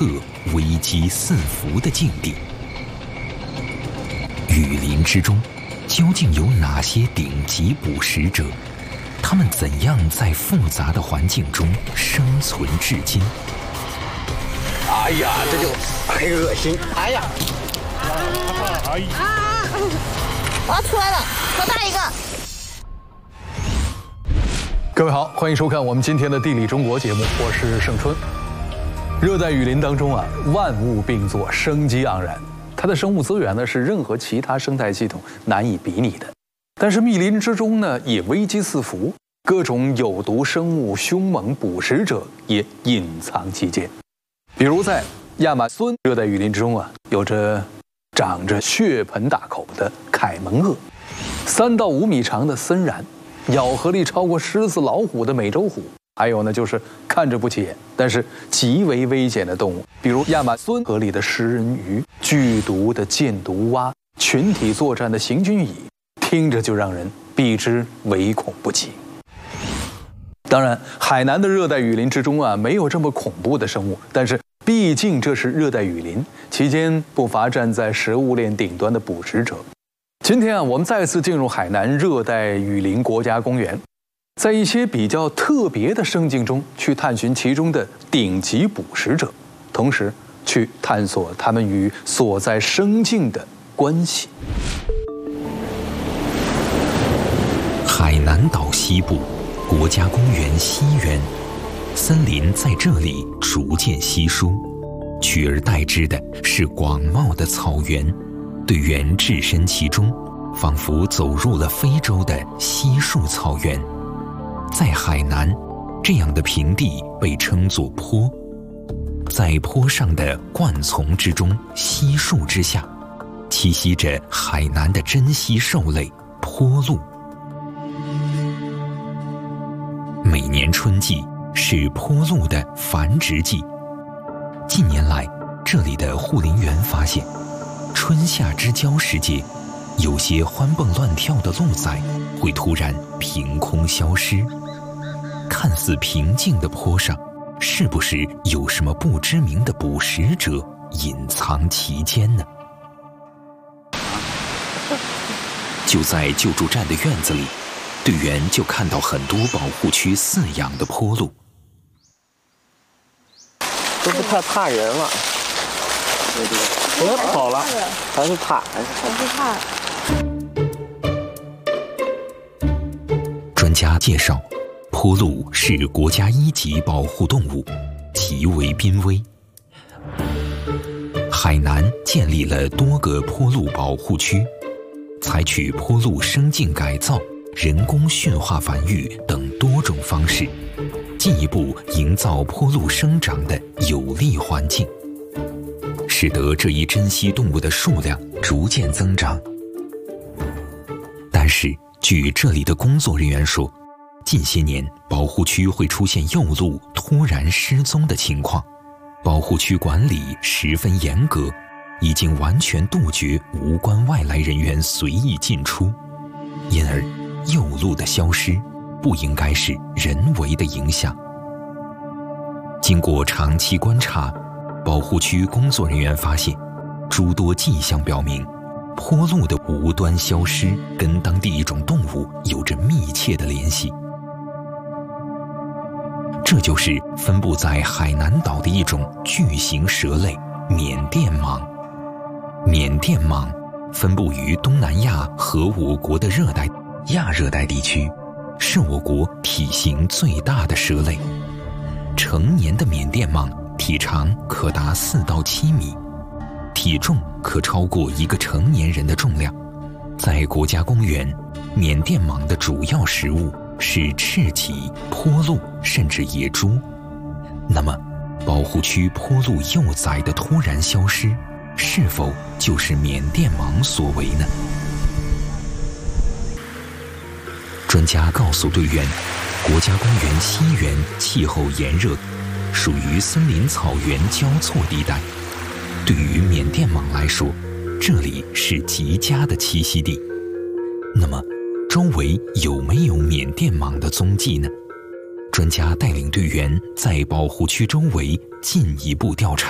刻危机四伏的境地。雨林之中，究竟有哪些顶级捕食者？他们怎样在复杂的环境中生存至今？ 哎呀，这就很恶心！哎呀， 我要出来了，好大一个！ 各位好，欢迎收看我们今天的《地理中国》节目，我是盛春。热带雨林当中万物并作，生机盎然，它的生物资源呢是任何其他生态系统难以比拟的。但是密林之中呢也危机四伏，各种有毒生物、凶猛捕食者也隐藏其间。比如在亚马孙热带雨林之中有着长着血盆大口的凯门鳄，3到5米长的森蚺，咬合力超过狮子、老虎的美洲虎，还有呢就是看着不起眼，但是极为危险的动物，比如亚马孙河里的食人鱼、剧毒的箭毒蛙、群体作战的行军蚁，听着就让人避之唯恐不及。当然，海南的热带雨林之中没有这么恐怖的生物，但是毕竟这是热带雨林，其间不乏站在食物链顶端的捕食者。今天我们再次进入海南热带雨林国家公园，在一些比较特别的生境中去探寻其中的顶级捕食者，同时去探索它们与所在生境的关系。 海南岛西部国家公园西缘，森林在这里逐渐稀疏，取而代之的是广袤的草原。队员置身其中，仿佛走入了非洲的稀树草原。在海南，这样的平地被称作坡，在坡上的灌丛之中、稀树之下，栖息着海南的珍稀兽类坡鹿。每年春季是坡鹿的繁殖季。近年来，这里的护林员发现，春夏之交时节，有些欢蹦乱跳的鹿仔会突然凭空消失。看似平静的坡上，是不是有什么不知名的捕食者隐藏其间呢？就在救助站的院子里，队员就看到很多保护区饲养的坡鹿， 都不太怕人了。我跑了，还是怕。 专家介绍，坡鹿是国家1级保护动物，极为濒危。海南建立了多个坡鹿保护区，采取坡鹿生境改造、人工驯化繁育等多种方式，进一步营造坡鹿生长的有利环境，使得这一珍稀动物的数量逐渐增长。但是，据这里的工作人员说，近些年保护区会出现幼鹿突然失踪的情况，保护区管理十分严格，已经完全杜绝无关外来人员随意进出，因而幼鹿的消失不应该是人为的影响。经过长期观察，保护区工作人员发现，诸多迹象表明，坡鹿的无端消失跟当地一种动物有着密切的联系。这就是分布在海南岛的一种巨型蛇类——缅甸蟒。缅甸蟒分布于东南亚和我国的热带、亚热带地区，是我国体型最大的蛇类。成年的缅甸蟒体长可达4到7米，体重可超过一个成年人的重量。在国家公园，缅甸蟒的主要食物是赤麂、坡鹿甚至野猪。那么，保护区坡鹿幼崽的突然消失，是否就是缅甸蟒所为呢？专家告诉队员，国家公园西缘气候炎热，属于森林草原交错地带。对于缅甸蟒来说，这里是极佳的栖息地。那么，周围有没有缅甸蟒的踪迹呢？专家带领队员在保护区周围进一步调查。